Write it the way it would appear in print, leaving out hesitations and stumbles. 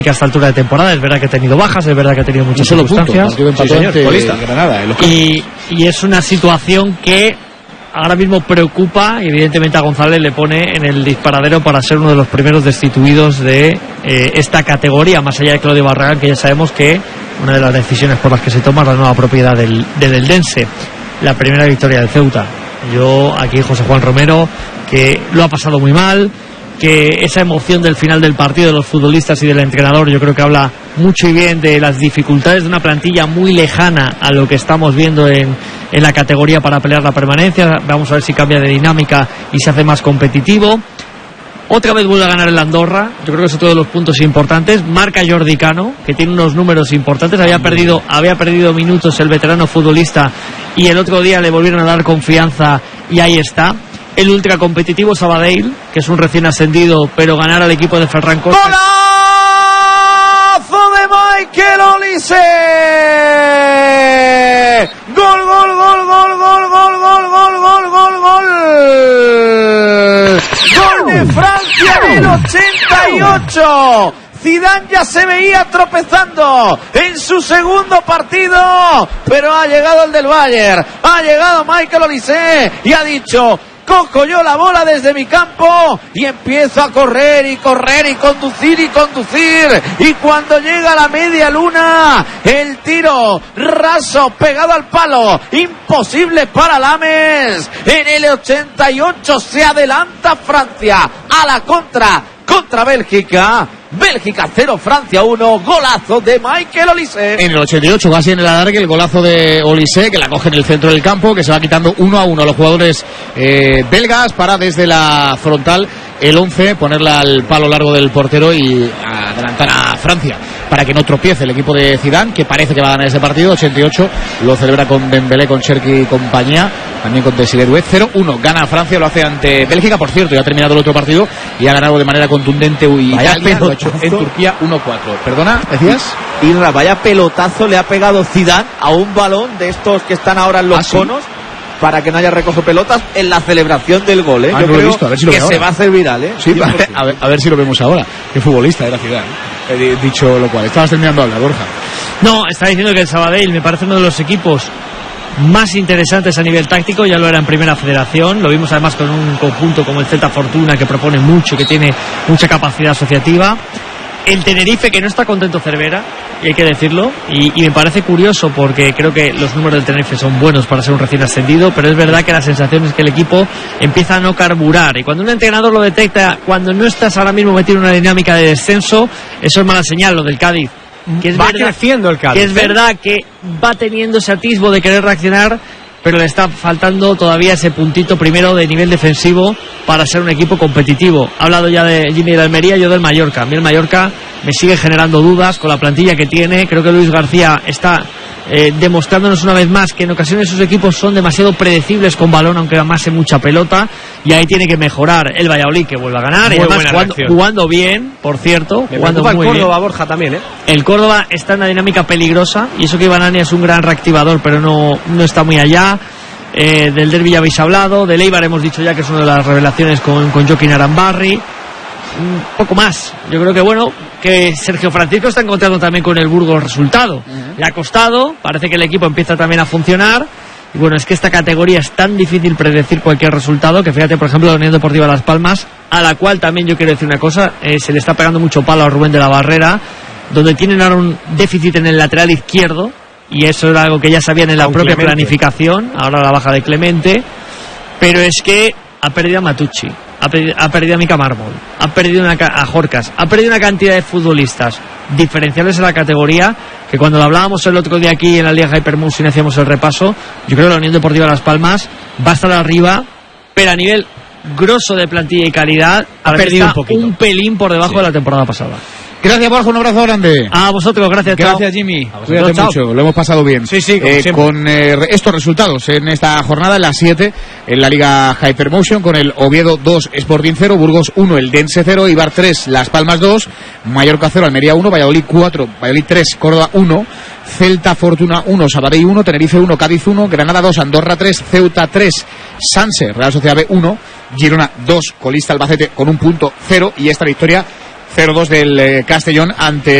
que a esta altura de temporada. Es verdad que ha tenido bajas, es verdad que ha tenido muchas circunstancias. Y es una situación que ahora mismo preocupa y evidentemente a González le pone en el disparadero para ser uno de los primeros destituidos de esta categoría, más allá de Claudio Barragán, que ya sabemos que una de las decisiones por las que se toma es la nueva propiedad del Eldense. La primera victoria del Ceuta. Yo aquí José Juan Romero, que lo ha pasado muy mal, que esa emoción del final del partido de los futbolistas y del entrenador, yo creo que habla mucho y bien de las dificultades de una plantilla muy lejana a lo que estamos viendo en la categoría para pelear la permanencia. Vamos a ver si cambia de dinámica y se hace más competitivo. Otra vez vuelve a ganar el Andorra, yo creo que son todos los puntos importantes. Marca Jordi Cano, que tiene unos números importantes. Había perdido minutos el veterano futbolista y el otro día le volvieron a dar confianza y ahí está. El ultra competitivo Sabadell, que es un recién ascendido, pero ganar al equipo de Ferran Costa. ¡Golazo de Michael Olise! ¡Gol, gol, gol, gol, gol, gol, gol, gol, gol, gol, gol! ¡Gol de Francia del 88! Zidane ya se veía tropezando en su segundo partido, pero ha llegado el del Bayern, ha llegado Michael Olise y ha dicho: cojo yo la bola desde mi campo y empiezo a correr y correr y conducir y cuando llega a la media luna el tiro raso pegado al palo, imposible para Lames. En el 88 se adelanta Francia a la contra Bélgica. Bélgica 0, Francia 1, golazo de Michael Olise. En el 88, casi en el alargue, el golazo de Olise, que la coge en el centro del campo, que se va quitando 1-1 a los jugadores belgas para desde la frontal el 11 ponerla al palo largo del portero y adelantar a Francia para que no tropiece el equipo de Zidane, que parece que va a ganar ese partido. 88 lo celebra con Dembélé, con Cherki y compañía, también con Desiré Doué. 0-1 gana Francia, lo hace ante Bélgica, por cierto, ya ha terminado el otro partido y ha ganado de manera contundente Italia, lo ha hecho en Turquía 1-4. Perdona, ¿decías? Irra, vaya pelotazo le ha pegado Zidane a un balón de estos que están ahora en los conos, para que no haya recojo pelotas en la celebración del gol, ¿eh? Yo creo visto, a ver si lo que se va a hacer viral, ¿eh? Sí, a ver si lo vemos ahora. Qué futbolista era Zidane, dicho lo cual. Estabas terminando de hablar, Borja. No, estaba diciendo que el Sabadell me parece uno de los equipos más interesantes a nivel táctico, ya lo era en Primera Federación, lo vimos además con un conjunto como el Celta Fortuna, que propone mucho, que tiene mucha capacidad asociativa. El Tenerife, que no está contento Cervera, y hay que decirlo, y me parece curioso porque creo que los números del Tenerife son buenos para ser un recién ascendido, pero es verdad que la sensación es que el equipo empieza a no carburar, y cuando un entrenador lo detecta, cuando no estás ahora mismo metido en una dinámica de descenso, eso es mala señal. Lo del Cádiz, que es creciendo el Cádiz, que es verdad que va teniendo ese atisbo de querer reaccionar, pero le está faltando todavía ese puntito primero de nivel defensivo para ser un equipo competitivo. Ha hablado ya de Jimmy de Almería, yo del Mallorca. A mí el Mallorca me sigue generando dudas con la plantilla que tiene. Creo que Luis García está demostrándonos una vez más que en ocasiones sus equipos son demasiado predecibles con balón, aunque amase mucha pelota, y ahí tiene que mejorar. El Valladolid, que vuelve a ganar, muy y además jugando bien, por cierto, jugando muy bien. El Córdoba, Borja, también, El Córdoba está en una dinámica peligrosa, y eso que Ibanania es un gran reactivador, pero no está muy allá. Del Derbi ya habéis hablado, del Eibar hemos dicho ya que es una de las revelaciones con Joaquín Arambarri. Un poco más, yo creo que que Sergio Francisco está encontrando también con el Burgos resultado. Le ha costado, parece que el equipo empieza también a funcionar, y bueno, es que esta categoría es tan difícil predecir cualquier resultado, que fíjate, por ejemplo, la Unión Deportiva Las Palmas, a la cual también yo quiero decir una cosa, se le está pegando mucho palo a Rubén de la Barrera, donde tienen ahora un déficit en el lateral izquierdo, y eso era algo que ya sabían en la propia planificación, ahora la baja de Clemente, pero es que ha perdido a Matucci, ha perdido a Mica Mármol, ha perdido a Jorcas, ha perdido una cantidad de futbolistas diferenciales en la categoría, que cuando lo hablábamos el otro día aquí en la Liga Hypermotion y hacíamos el repaso, yo creo que la Unión Deportiva Las Palmas va a estar arriba, pero a nivel grosso de plantilla y calidad ha perdido un pelín por debajo de la temporada pasada. Gracias, Borja, un abrazo grande. A vosotros, gracias. Gracias, Jimmy. Cuídate mucho, lo hemos pasado bien. Sí, con estos resultados en esta jornada, en las 7, en la Liga Hypermotion, con el Oviedo 2, Sporting 0, Burgos 1, el Dense 0, Eibar 3, Las Palmas 2, Mallorca 0, Almería 1, Valladolid 4, Valladolid 3, Córdoba 1, Celta Fortuna 1, Sabadell 1, Tenerife 1, Cádiz 1, Granada 2, Andorra 3, Ceuta 3, Sanse, Real Sociedad B 1, Girona 2, colista Albacete con un punto 0, y esta victoria 0-2 del Castellón ante